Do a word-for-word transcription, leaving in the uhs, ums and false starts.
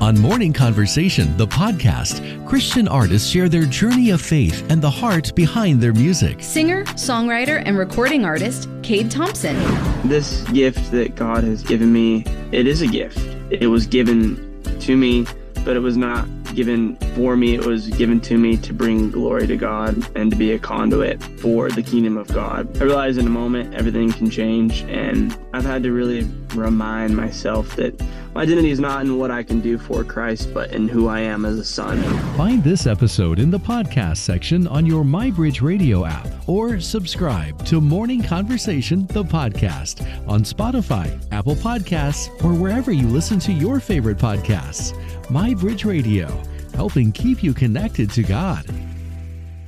On Morning Conversation, the podcast, Christian artists share their journey of faith and the heart behind their music. Singer, songwriter, and recording artist, Cade Thompson. This gift that God has given me, it is a gift. It was given to me, but it was not given for me. It was given to me to bring glory to God and to be a conduit for the kingdom of God. I realize in a moment everything can change, and I've had to really remind myself that my identity is not in what I can do for Christ, but in who I am as a son. Find this episode in the podcast section on your MyBridge Radio app, or subscribe to Morning Conversation, the podcast, on Spotify, Apple Podcasts, or wherever you listen to your favorite podcasts. MyBridge Radio, helping keep you connected to God.